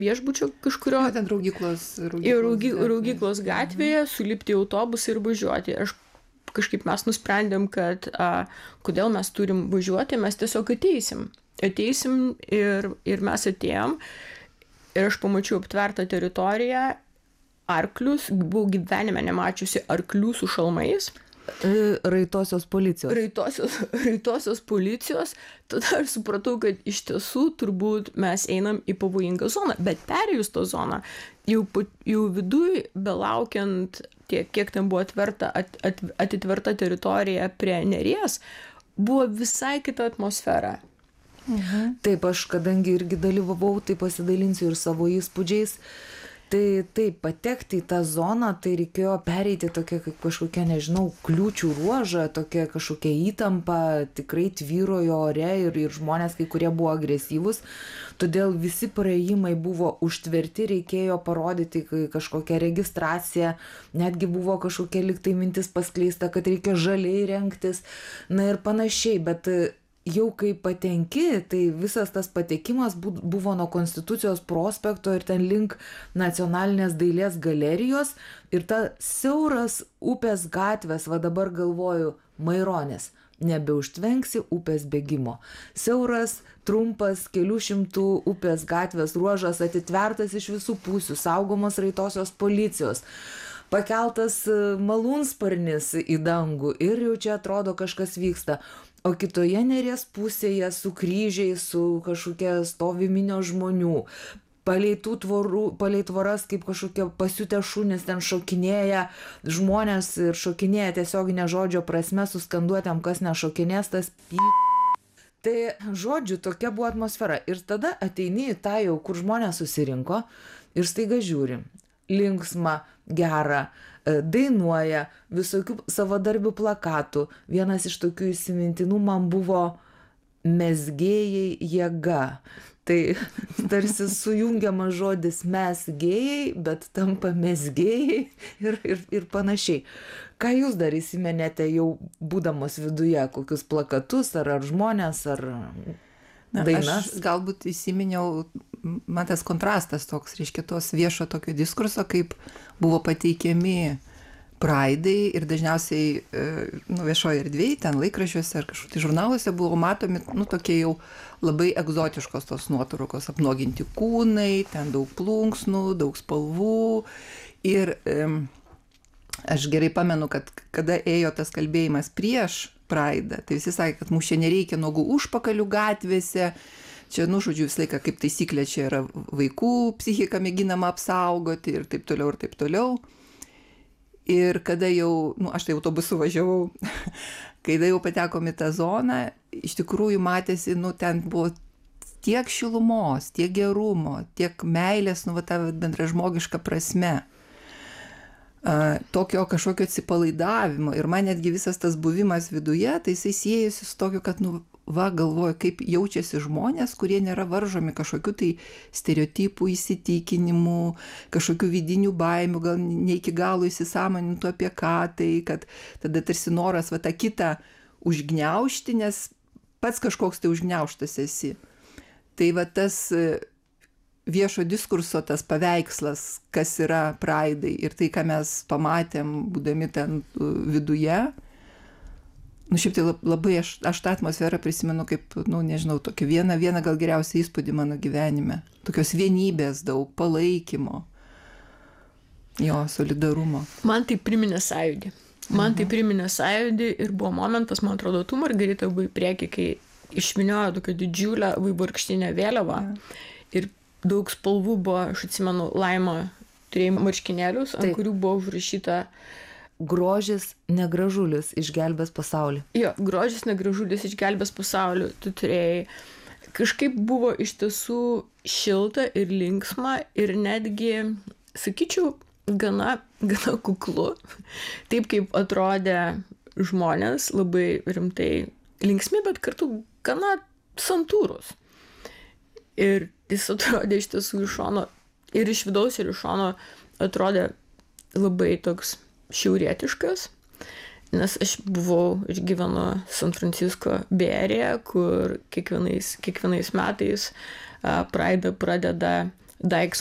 viešbučio kažkurio. Ten Raugyklos gatvėje, sulipti į autobusą ir važiuoti. Mes nusprendėm, kad kodėl mes turim važiuoti, mes tiesiog ateisim ir mes atėjom ir aš pamačiau aptvertą teritoriją, arklius, buvau gyvenime nemačiusi arklių su šalmais. Raitosios policijos, tada aš supratau, kad iš tiesų turbūt mes einam į pavojingą zoną, bet perėjus tą zoną, jau viduj, belaukiant tiek, kiek ten buvo atitverta teritorija prie Neries, buvo visai kita atmosfera. Taip, aš kadangi irgi dalyvavau, tai pasidalinsiu ir savo įspūdžiais. Tai taip, patekti į tą zoną, tai reikėjo pereiti tokia kaip kažkokia, nežinau, kliūčių ruožą, tokia kažkokia įtampa, tikrai tvyrojo ore ir žmonės kai kurie buvo agresyvūs, todėl visi praėjimai buvo užtverti, reikėjo parodyti kažkokią registraciją, netgi buvo kažkokia liktai mintis paskleista, kad reikia žaliai rengtis, na ir panašiai, bet jau kai patenki, tai visas tas patekimas buvo nuo Konstitucijos prospekto ir ten link Nacionalinės dailės galerijos ir ta siauras upės gatvės, va dabar galvoju, Maironės, nebeužtvenksi upės bėgimo. Siauras, trumpas, kelių šimtų upės gatvės ruožas atitvertas iš visų pusių, saugomos raitosios policijos. Pakeltas malūnsparnis į dangų ir jau čia atrodo kažkas vyksta. O kitoje Neries pusėje su kryžiais, su kažkokia stovi minios žmonių, palei tvoras kaip kažkokie pasiutę šunys ten šokinėja žmonės ir šokinėja tiesioginė žodžio prasme, suskanduotėm, kas nešokinės, tas Tai žodžiu, tokia buvo atmosfera. Ir tada ateini į tą jau, kur žmonės susirinko ir staiga žiūri. Linksma, gera, dainuoja, visokių savadarbių plakatų. Vienas iš tokių įsimintinų man buvo mezgėjai jėga. Tai tarsi sujungiamas žodis mes gėjai, bet tampa mezgėjai ir panašiai. Ką jūs dar įsimenėte jau būdamos viduje, kokius plakatus ar žmonės, ar dainas? Aš galbūt įsiminiau, man tas kontrastas toks, reiškia tos viešo tokio diskurso, kaip buvo pateikiami praidai ir dažniausiai viešoje erdvėje, ten laikraščiuose ar kažkur tai žurnaluose buvo matomi tokie jau labai egzotiškos tos nuotraukos, apnuoginti kūnai, ten daug plunksnų, daug spalvų. Ir aš gerai pamenu, kad kada ėjo tas kalbėjimas prieš praidą, tai visi sakė, kad mums čia nereikia nuogų užpakalių gatvėse. Čia, žodžiu, visą laiką kaip taisyklė, čia yra vaikų psichika mėginama apsaugoti ir taip toliau, ir taip toliau. Ir kada jau, aš tai autobusu važiavau, kai jau patekom į tą zoną, iš tikrųjų matėsi, ten buvo tiek šilumos, tiek gerumo, tiek meilės, ta bendražmogiška prasme. Tokio kažkokio atsipalaidavimo. Ir man netgi visas tas buvimas viduje, tai jisai siejasi su tokiu, kad, galvoju, kaip jaučiasi žmonės, kurie nėra varžomi kažkokių tai stereotipų, įsitikinimų, kažkokių vidinių baimių, gal ne iki galo įsisąmonintų apie ką, tai kad tada tarsi noras tą kitą užgniaužti, nes pats kažkoks tai užgniaužtas esi. Tai tas viešo diskurso tas paveikslas, kas yra praidai ir tai, ką mes pamatėm, būdami ten viduje, šiaip tai labai aš tą atmosferą prisimenu kaip, nežinau, tokį vieną gal geriausią įspūdį mano gyvenime. Tokios vienybės daug, palaikymo, solidarumo. Man tai priminė Sąjūdį. Ir buvo momentas, man atrodo, tu, Margarita, buvai į priekį, kai išminiojo tokią didžiulę vaivorykštinę vėliavą. Ir daug spalvų buvo, aš atsimenu, Laima turėjo marškinėlius, ant kurių buvo užrašyta Grožis negražulis išgelbės pasaulį. Jo, grožis negražulis išgelbės pasaulį. Tu turėjai. Kažkaip buvo iš tiesų šilta ir linksma ir netgi, sakyčiau, gana kuklu. Taip kaip atrodė žmonės, labai rimtai linksmi, bet kartu gana santūrus. Ir jis atrodė iš tiesų iš šono, ir iš vidaus, ir iš šono atrodė labai toks šiaurietiškas, nes aš gyvenu San Francisco Bay Area, kur kiekvienais metais Praidą pradeda Dykes